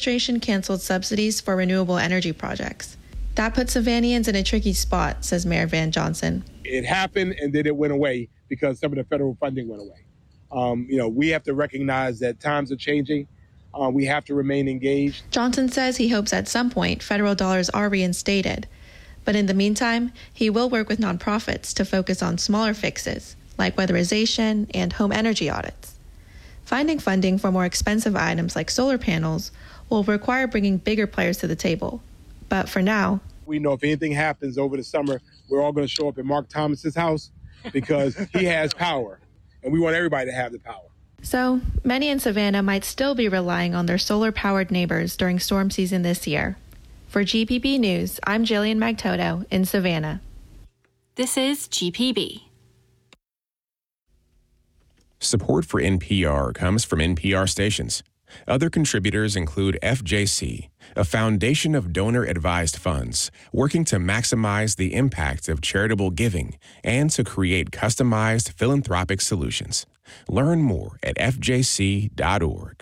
administration canceled subsidies for renewable energy projects. That puts Savannahans in a tricky spot, says Mayor Van Johnson. It happened and then it went away because some of the federal funding went away. We have to recognize that times are changing. We have to remain engaged. Johnson says he hopes at some point federal dollars are reinstated. But in the meantime, he will work with nonprofits to focus on smaller fixes, like weatherization and home energy audits. Finding funding for more expensive items like solar panels will require bringing bigger players to the table. But for now, we know if anything happens over the summer, we're all going to show up at Mark Thomas's house because he has power, and we want everybody to have the power. So many in Savannah might still be relying on their solar-powered neighbors during storm season this year. For GPB News, I'm Jillian Magtoto in Savannah. This is GPB. Support for NPR comes from NPR stations. Other contributors include FJC, a foundation of donor-advised funds working to maximize the impact of charitable giving and to create customized philanthropic solutions. Learn more at fjc.org.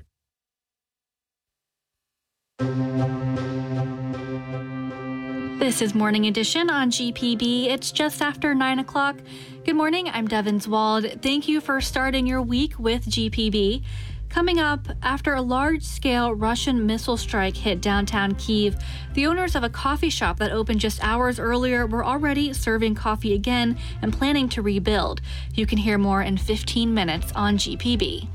This is Morning Edition on GPB. It's just after 9 o'clock. Good morning, I'm Devins Wald. Thank you for starting your week with GPB. Coming up, after a large-scale Russian missile strike hit downtown Kyiv, the owners of a coffee shop that opened just hours earlier were already serving coffee again and planning to rebuild. You can hear more in 15 minutes on GPB.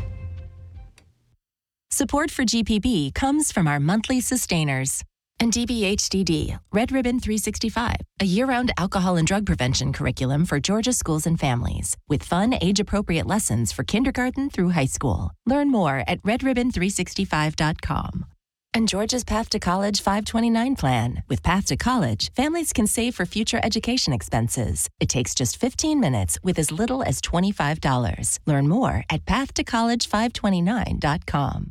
Support for GPB comes from our monthly sustainers. And DBHDD, Red Ribbon 365, a year-round alcohol and drug prevention curriculum for Georgia schools and families, with fun, age-appropriate lessons for kindergarten through high school. Learn more at redribbon365.com. And Georgia's Path to College 529 plan. With Path to College, families can save for future education expenses. It takes just 15 minutes with as little as $25. Learn more at path-to-college529.com.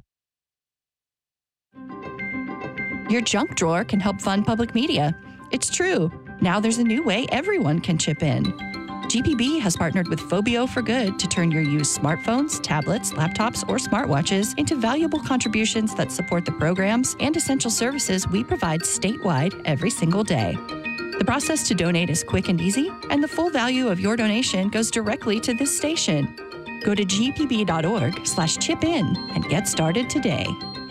Your junk drawer can help fund public media. It's true. Now there's a new way everyone can chip in. GPB has partnered with Phobio for Good to turn your used smartphones, tablets, laptops, or smartwatches into valuable contributions that support the programs and essential services we provide statewide every single day. The process to donate is quick and easy, and the full value of your donation goes directly to this station. Go to gpb.org/chip-in and get started today.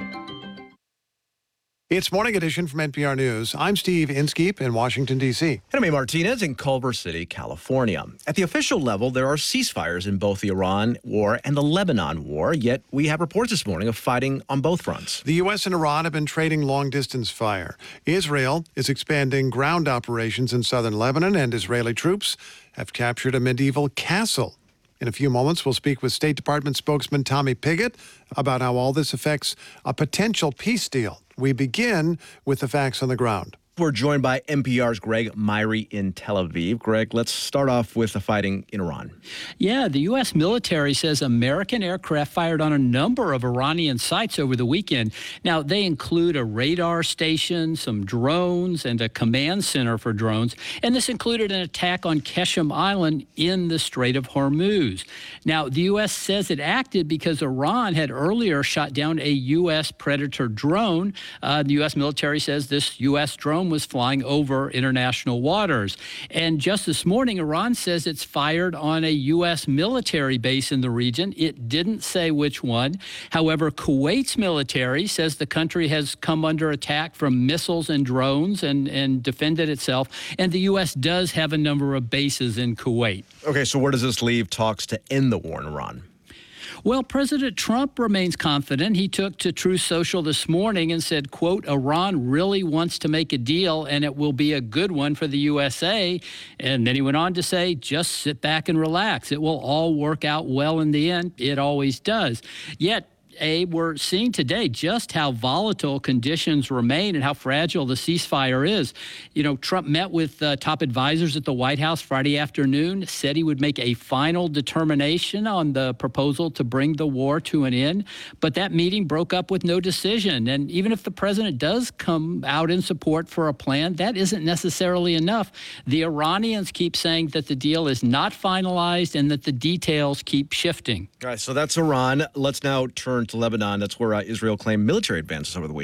It's Morning Edition from NPR News. I'm Steve Inskeep in Washington, D.C. And I'm Martinez in Culver City, California. At the official level, there are ceasefires in both the Iran war and the Lebanon war, yet we have reports this morning of fighting on both fronts. The U.S. and Iran have been trading long-distance fire. Israel is expanding ground operations in southern Lebanon, and Israeli troops have captured a medieval castle. In a few moments, we'll speak with State Department spokesman Tommy Pigott about how all this affects a potential peace deal. We begin with the facts on the ground. We're joined by NPR's Greg Myrie in Tel Aviv. Greg, let's start off with the fighting in Iran. Yeah, the U.S. military says American aircraft fired on a number of Iranian sites over the weekend. Now, they include a radar station, some drones, and a command center for drones. And this included an attack on Keshem Island in the Strait of Hormuz. Now, the U.S. says it acted because Iran had earlier shot down a U.S. Predator drone. The U.S. military says this U.S. drone was flying over international waters. And just this morning, Iran says it's fired on a U.S. military base in the region. It didn't say which one. However, Kuwait's military says the country has come under attack from missiles and drones and defended itself. And the U.S. does have a number of bases in Kuwait. Okay, so where does this leave talks to end the war in Iran? Well, President Trump remains confident. He took to Truth Social this morning and said, quote, Iran really wants to make a deal and it will be a good one for the USA. And then he went on to say, just sit back and relax. It will all work out well in the end. It always does. Yet, we're seeing today just how volatile conditions remain and how fragile the ceasefire is. You know, Trump met with top advisors at the White House Friday afternoon, said he would make a final determination on the proposal to bring the war to an end. But that meeting broke up with no decision. And even if the president does come out in support for a plan, that isn't necessarily enough. The Iranians keep saying that the deal is not finalized and that the details keep shifting. All right, so that's Iran. Let's now turn to Lebanon. That's where Israel claimed military advances over the weekend.